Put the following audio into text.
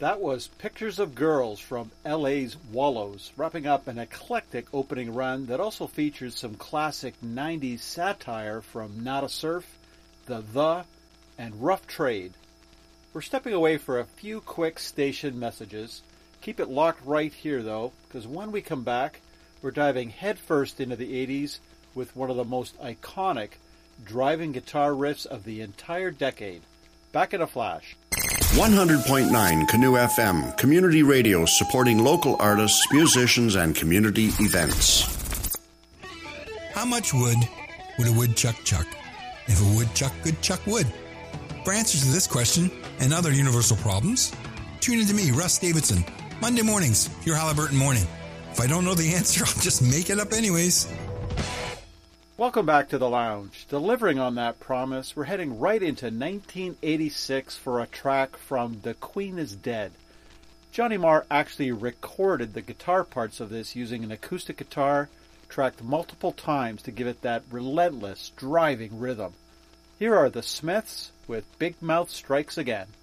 That was Pictures of Girls from LA's Wallows, wrapping up an eclectic opening run that also features some classic 90s satire from Nada Surf, The, and Rough Trade. We're stepping away for a few quick station messages. Keep it locked right here, though, because when we come back, we're diving headfirst into the 80s with one of the most iconic driving guitar riffs of the entire decade. Back in a flash. 100.9 Canoe FM, community radio supporting local artists, musicians, and community events. How much wood would a woodchuck chuck if a woodchuck could chuck wood? For answers to this question and other universal problems, tune in to me, Russ Davidson, Monday mornings, your Halliburton Morning. If I don't know the answer, I'll just make it up anyways. Welcome back to the lounge. Delivering on that promise, we're heading right into 1986 for a track from The Queen is Dead. Johnny Marr actually recorded the guitar parts of this using an acoustic guitar, tracked multiple times to give it that relentless, driving rhythm. Here are the Smiths with Big Mouth Strikes Again.